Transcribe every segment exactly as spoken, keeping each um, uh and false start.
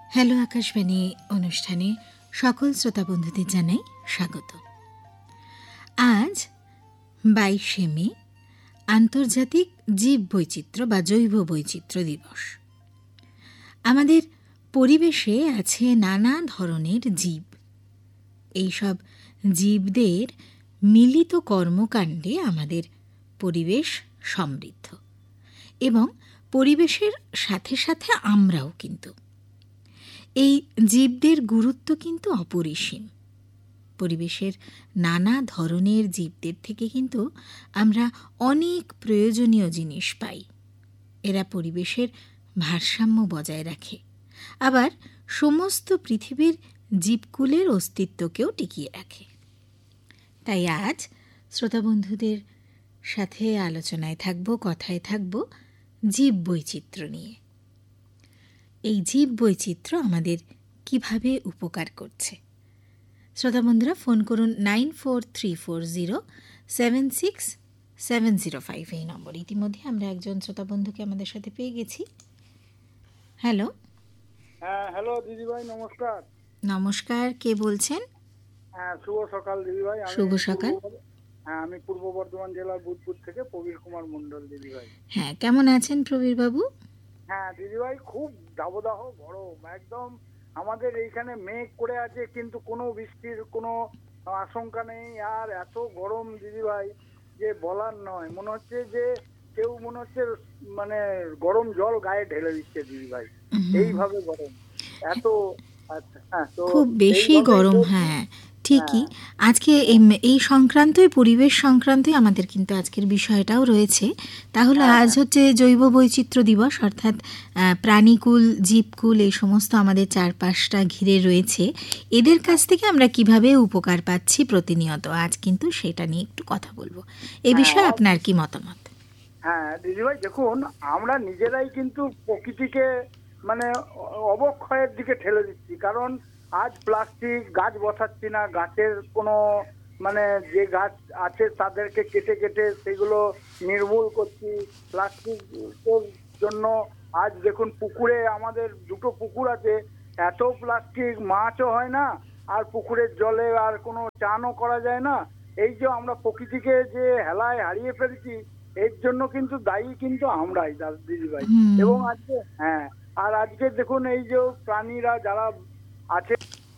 Hello Akashvani অনুষ্ঠানে সকল শ্রোতা বন্ধুদের জানাই স্বাগত। আজ বাইশে মে আন্তর্জাতিক জীব বৈচিত্র্য বা জৈব বৈচিত্র্য দিবস। আমাদের পরিবেশে আছে নানা ধরনের জীব। এইসব জীবদের মিলিত কর্মকাণ্ডে আমাদের পরিবেশ সমৃদ্ধ এবং পরিবেশের সাথে সাথে আমরাও কিন্তু। এই জীবদের গুরুত্ব কিন্তু অপরিসীম। পরিবেশের নানা ধরনের জীবদের থেকে কিন্তু আমরা অনেক প্রয়োজনীয় জিনিস পাই। এরা পরিবেশের ভারসাম্য বজায় রাখে, আবার সমস্ত পৃথিবীর জীবকুলের অস্তিত্বকেও টিকিয়ে রাখে। তাই আজ শ্রোতা বন্ধুদের সাথে আলোচনায় থাকব, কথায় থাকব জীব বৈচিত্র্য নিয়ে। এই জীব বৈচিত্র্য আমাদের কিভাবে উপকার করছে। শ্রোতা বন্ধুরা ফোন করুন nine four three four zero seven six seven zero five এই নম্বর। ইতিমধ্যে আমরা একজন শ্রোতা বন্ধুকে আমাদের সাথে পেয়ে গেছি। হ্যালো। হ্যাঁ, হ্যালো দিদিভাই, নমস্কার। নমস্কার, কে বলছেন? হ্যাঁ, শুভ সকাল দিদিভাই। শুভ সকাল। হ্যাঁ, আমি পূর্ব বর্ধমান জেলার বুধপুর থেকে প্রবীর কুমার মণ্ডল দিদিভাই। হ্যাঁ, কেমন আছেন প্রবীর বাবু? হ্যাঁ দিদিভাই, খুব দাবদাহ গরম, একদম আমাদের এইখানে মেঘ করে আছে, কিন্তু কোনো বৃষ্টির কোনো আশঙ্কা নেই। আর এত গরম দিদিভাই যে বলার নয়, মনে হচ্ছে যে কেউ মনে হচ্ছে মানে গরম জল গায়ে ঢেলে দিচ্ছে দিদিভাই, এইভাবে গরম এত। আচ্ছা, হ্যাঁ, তো খুব বেশি গরম। হ্যাঁ ঠিকই। আজকে এই সংক্রান্তই, পরিবেশ সংক্রান্তই আমাদের কিন্তু আজকের বিষয়টাও রয়েছে। তাহলে আজ হচ্ছে জৈব বৈচিত্র্য দিবস, অর্থাৎ প্রাণীকুল, জীবকুল, এই সমস্ত আমাদের চারপাশটা ঘিরে রয়েছে, এদের কাছ থেকে আমরা কিভাবে উপকার পাচ্ছি প্রতিনিয়ত, আজ কিন্তু সেটা নিয়ে একটু কথা বলবো। এই বিষয়ে আপনার কি মতামত? হ্যাঁ দিদিভাই, দেখুন আমরা নিজেরাই কিন্তু প্রকৃতিকে মানে অবক্ষয়ের দিকে ঠেলে দিচ্ছি। কারণ আজ প্লাস্টিক, গাছ বসাচ্ছি না, গাছের কোনো মানে যে গাছ আছে তাদেরকে কেটে কেটে সেগুলো নির্মূল করছি প্লাস্টিকের জন্য। আজ দেখুন পুকুরে, আমাদের দুটো পুকুর আছে, এত প্লাস্টিক, মাছও হয় না, আর পুকুরের জলে আর কোনো চানও করা যায় না। এই যে আমরা প্রকৃতিকে যে হেলায় হারিয়ে ফেলছি, এর জন্য কিন্তু দায়ী কিন্তু আমরাই দিদিভাই। এবং আজকে হ্যাঁ আর আজকে দেখুন এই যে প্রাণীরা যারা আছে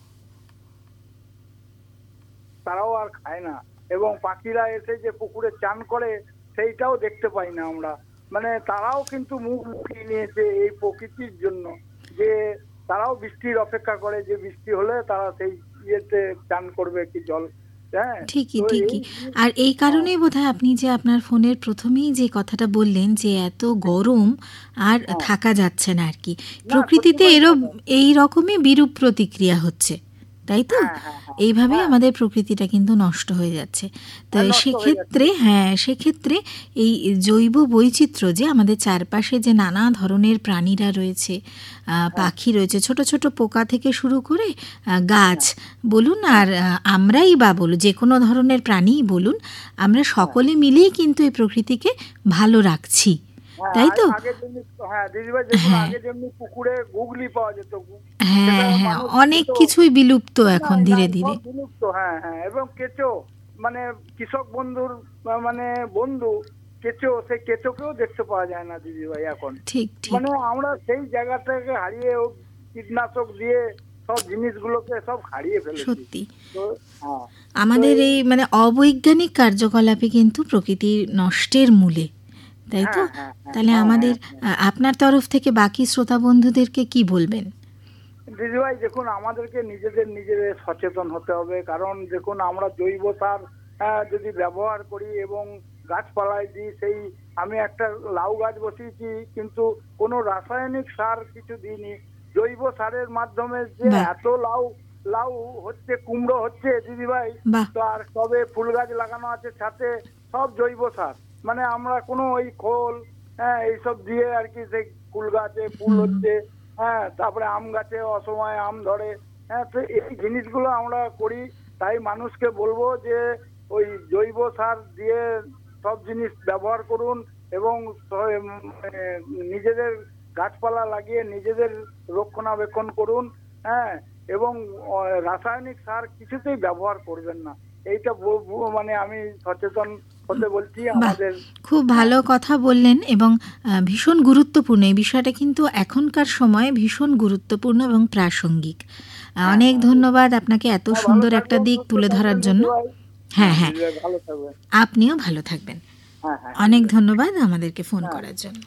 তারাও আর খায় না, এবং পাখিরা এসে যে পুকুরে চান করে সেইটাও দেখতে পাই না আমরা। মানে তারাও কিন্তু মুখ লুকিয়ে নিয়েছে এই প্রকৃতির জন্য, যে তারাও বৃষ্টির অপেক্ষা করে, যে বৃষ্টি হলে তারা সেই ইয়েতে চান করবে কি জল। ঠিকই ঠিকই। আর এই কারণেই বোধহয় আপনি যে আপনার ফোনের প্রথমেই যে কথাটা বললেন যে এত গরম আর থাকা যাচ্ছে না আর কি, প্রকৃতিতে এরও এই রকমই বিরূপ প্রতিক্রিয়া হচ্ছে, তাই তো? এইভাবেই আমাদের প্রকৃতিটা কিন্তু নষ্ট হয়ে যাচ্ছে। তো সেক্ষেত্রে হ্যাঁ সেক্ষেত্রে এই জৈব বৈচিত্র্য, যে আমাদের চারপাশে যে নানা ধরনের প্রাণীরা রয়েছে, পাখি রয়েছে, ছোট ছোট পোকা থেকে শুরু করে গাছ বলুন আর আমরাই বা বলুন, যে কোনো ধরনের প্রাণীই বলুন, আমরা সকলে মিলেই কিন্তু এই প্রকৃতিকে ভালো রাখছি, তাই তো? হ্যাঁ হ্যাঁ, অনেক কিছুই বিলুপ্ত এখন ধীরে ধীরে। বিলুপ্ত, হ্যাঁ হ্যাঁ। এবং কেঁচো, মানে কৃষক বন্ধুর মানে বন্ধু কেঁচো, সেই কেঁচোকেও দেখতে পাওয়া যায় না দিদিভাই এখন। ঠিক ঠিক। মানে আমরা সেই জায়গাটাকে হারিয়ে কীটনাশক দিয়ে সব জিনিসগুলোকে সব হারিয়ে ফেলেছি। সত্যি আমাদের এই মানে অবৈজ্ঞানিক কার্যকলাপে কিন্তু প্রকৃতির নষ্টের মূলে, তাই তো? তাহলে আমাদের, আপনার তরফ থেকে বাকি শ্রোতা বন্ধুদেরকে কি বলবেন? দিদিভাই দেখুন, আমাদেরকে নিজেদের নিজেদের সচেতন হতে হবে। কারণ দেখুন, আমরা জৈব সার যদি ব্যবহার করি এবং গাছপালায় দিই, সেই আমি একটা লাউ গাছ বসিয়েছি, কিন্তু কোনো রাসায়নিক সার কিছু দিইনি, জৈব সারের মাধ্যমে যে এত লাউ লাউ হচ্ছে, কুমড়ো হচ্ছে দিদিভাই। তো আর সবে ফুল গাছ লাগানো আছে সাথে, সব জৈব সার। মানে আমরা কোনো ওই খোল হ্যাঁ এইসব দিয়ে আর কি, সেই ফুল গাছে ফুল হচ্ছে, হ্যাঁ তারপরে আম গাছে অসময়ে আম ধরে, হ্যাঁ। তো এই জিনিসগুলো আমরা করি। তাই মানুষকে বলবো যে ওই জৈব সার দিয়ে সব জিনিস ব্যবহার করুন এবং নিজেদের গাছপালা লাগিয়ে নিজেদের রক্ষণাবেক্ষণ করুন, হ্যাঁ, এবং রাসায়নিক সার কিছুতেই ব্যবহার করবেন না। এইটা মানে আমি সচেতন হতে বলছি আমাদের। খুব ভালো কথা বললেন এবং ভীষণ গুরুত্বপূর্ণ এই বিষয়টা, কিন্তু এখনকার সময়ে ভীষণ গুরুত্বপূর্ণ এবং প্রাসঙ্গিক। অনেক ধন্যবাদ আপনাকে এত সুন্দর একটা দিক তুলে ধরার জন্য। হ্যাঁ হ্যাঁ, আপনিও ভালো থাকবেন। অনেক ধন্যবাদ আমাদেরকে ফোন করার জন্য।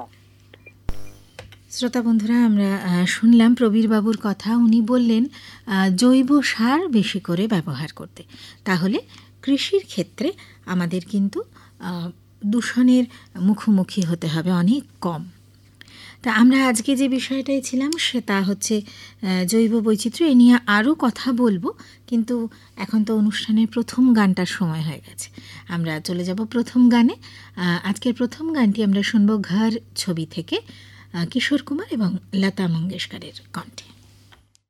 শ্রোতা বন্ধুরা, আমরা শুনলাম প্রবীর বাবুর কথা। উনি বললেন জৈব সার বেশি করে ব্যবহার করতে, তাহলে কৃষির ক্ষেত্রে আমাদের কিন্তু দূষণের মুখোমুখি হতে হবে অনেক কম। তা আমরা আজকে যে বিষয়টাই ছিলাম সে তা হচ্ছে জৈব বৈচিত্র্য। এ নিয়ে আরও কথা বলবো, কিন্তু এখন তো অনুষ্ঠানের প্রথম গানটার সময় হয়ে গেছে। আমরা চলে যাব প্রথম গানে। আজকের প্রথম গানটি আমরা শুনবো ঘর ছবি থেকে, কিশোর কুমার এবং লতা মঙ্গেশকরের কণ্ঠে।